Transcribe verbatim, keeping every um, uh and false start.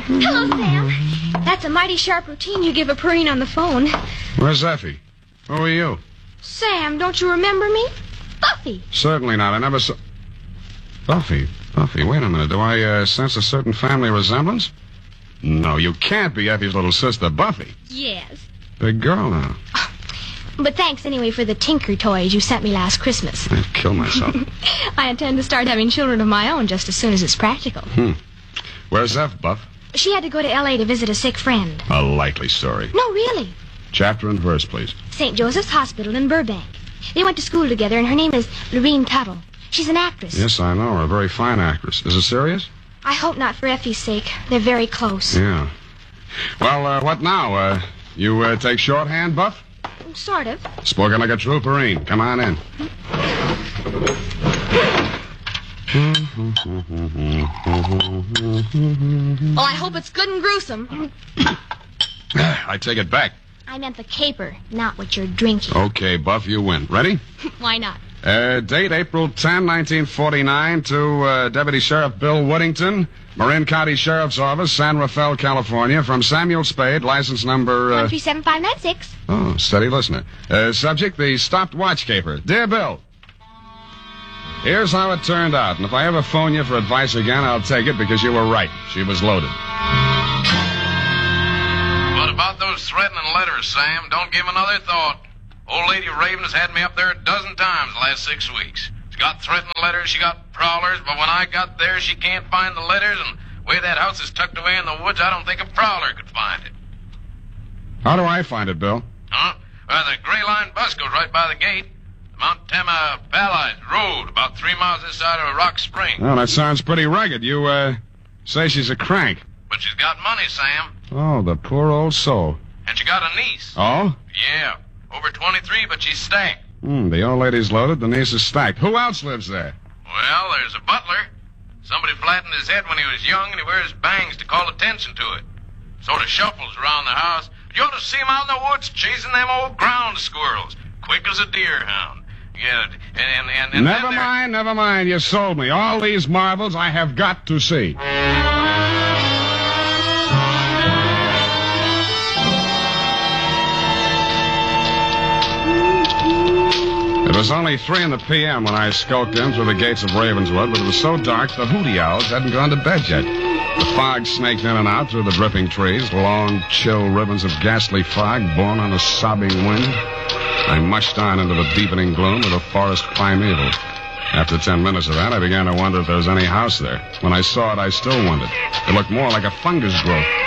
Hello, Sam. That's a mighty sharp routine you give a preen on the phone. Where's Effie? Who are you? Sam, don't you remember me? Buffy. Certainly not. I never saw... Buffy? Buffy, wait a minute. Do I uh, sense a certain family resemblance? No, you can't be Effie's little sister, Buffy. Yes. Big girl now. But thanks anyway for the Tinker toys you sent me last Christmas. I'd kill myself. I intend to start having children of my own just as soon as it's practical. Hmm. Where's F, Buff? She had to go to L A to visit a sick friend. A likely story. No, really. Chapter and verse, please. Saint Joseph's Hospital in Burbank. They went to school together, and her name is Lorene Tuttle. She's an actress. Yes, I know her. A very fine actress. Is it serious? I hope not for Effie's sake. They're very close. Yeah. Well, uh, what now? Uh, you uh, take shorthand, Buff? Sort of. Spoken like a true Marine. Come on in. Well, I hope it's good and gruesome. I take it back. I meant the caper, not what you're drinking. Okay, Buff, you win. Ready? Why not? Uh, date April tenth, nineteen forty-nine, to uh, Deputy Sheriff Bill Woodington, Marin County Sheriff's Office, San Rafael, California, from Samuel Spade, license number... Uh... one three seven five nine six. Oh, steady listener. Uh, subject, the stopped watch caper. Dear Bill, here's how it turned out, and if I ever phone you for advice again, I'll take it because you were right. She was loaded. What about those threatening letters, Sam? Don't give 'em another thought. Old Lady Raven has had me up there a dozen times the last six weeks. She got threatening letters, she got prowlers, but when I got there, she can't find the letters, and the way that house is tucked away in the woods, I don't think a prowler could find it. How do I find it, Bill? Huh? Well, the Gray Line bus goes right by the gate. The Mount Tama Palisades Road, about three miles this side of Rock Spring. Oh, that sounds pretty rugged. You, uh, say she's a crank. But she's got money, Sam. Oh, the poor old soul. And she got a niece. Oh? Yeah. Over twenty-three, but she's stacked. Hmm, the old lady's loaded, the niece is stacked. Who else lives there? Well, there's a butler. Somebody flattened his head when he was young, and he wears bangs to call attention to it. Sort of shuffles around the house. You ought to see him out in the woods chasing them old ground squirrels. Quick as a deer hound. Yeah, and... and, and, and never mind, never mind. You sold me. All these marvels I have got to see. It was only three in the p m when I skulked in through the gates of Ravenswood, but it was so dark the hooty owls hadn't gone to bed yet. The fog snaked in and out through the dripping trees, long, chill ribbons of ghastly fog borne on a sobbing wind. I mushed on into the deepening gloom of the forest primeval. After ten minutes of that, I began to wonder if there was any house there. When I saw it, I still wondered. It looked more like a fungus growth.